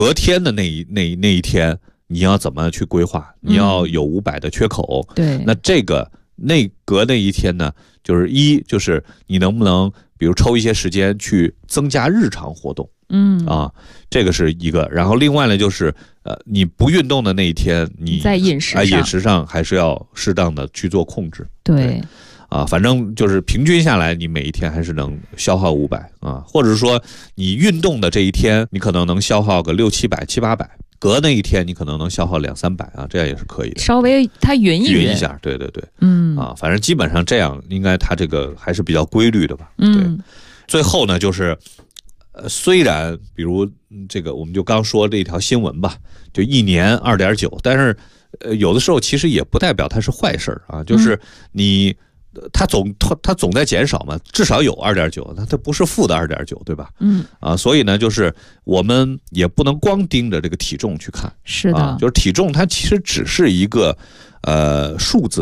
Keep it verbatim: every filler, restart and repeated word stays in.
隔天的那一那那一天你要怎么去规划？你要有五百的缺口， 嗯、对， 那这个内隔那一天呢，就是一就是你能不能比如抽一些时间去增加日常活动。 嗯啊，这个是一个，然后另外呢就是，呃，你不运动的那一天，你在饮食上， 啊、饮食上还是要适当的去做控制。 对， 对啊，反正就是平均下来，你每一天还是能消耗五百啊，或者说你运动的这一天，你可能能消耗个六七百、七八百，隔那一天你可能能消耗两三百啊，这样也是可以的。 稍微它匀一匀匀一下，对对对， 嗯啊，反正基本上这样，应该它这个还是比较规律的吧。 嗯， 对，最后呢就是。呃，虽然比如这个，我们就刚说这条新闻吧，就一年二点九，但是呃，有的时候其实也不代表它是坏事啊，就是你它总它它总在减少嘛，至少有二点九，它它不是负的二点九，对吧？ 嗯啊，所以呢，就是我们也不能光盯着这个体重去看， 是的， 啊，就是体重它其实只是一个呃数字。